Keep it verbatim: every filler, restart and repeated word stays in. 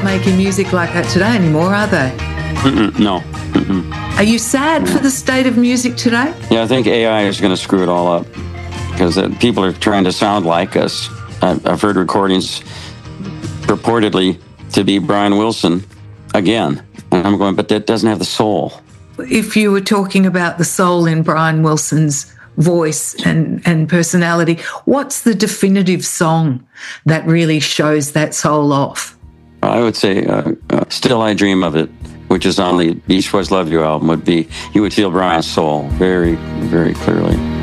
making music like that today anymore, are they? Mm-mm, no. Mm-mm. Are you sad for the state of music today? Yeah, I think A I is going to screw it all up because uh, people are trying to sound like us. I've, I've heard recordings purportedly to be Brian Wilson again. And I'm going, but that doesn't have the soul. If you were talking about the soul in Brian Wilson's voice and, and personality, what's the definitive song that really shows that soul off? I would say uh, uh, Still I Dream of It, which is on the Beach Boys Love You album, would be, you would feel Brian's soul very, very clearly.